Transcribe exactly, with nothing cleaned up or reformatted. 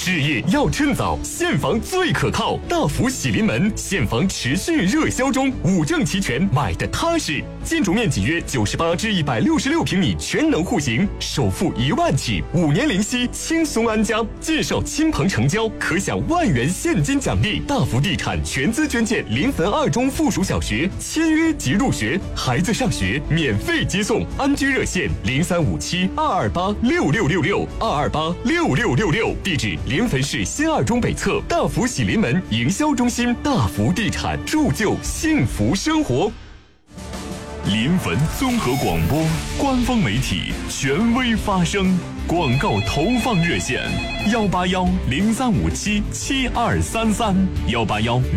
置业要趁早，现房最可靠。大福喜临门，现房持续热销中，五证齐全，买的踏实。建筑面积约九十八至一百六十六平米，全能户型，首付一万起，五年零息，轻松安家。介绍亲朋成交，可享万元现金奖励。大福地产全资捐建临汾二中附属小学，签约即入学，孩子上学免费接送。安居热线零三五七二二八六六六六二二八六六六六，地址临汾市新二中北侧大福喜临门营销中心。大福地产，铸就幸福生活。 临汾综合广播官方媒体，权威发声。广告投放热线：幺八幺零三五七七二三三，幺八幺。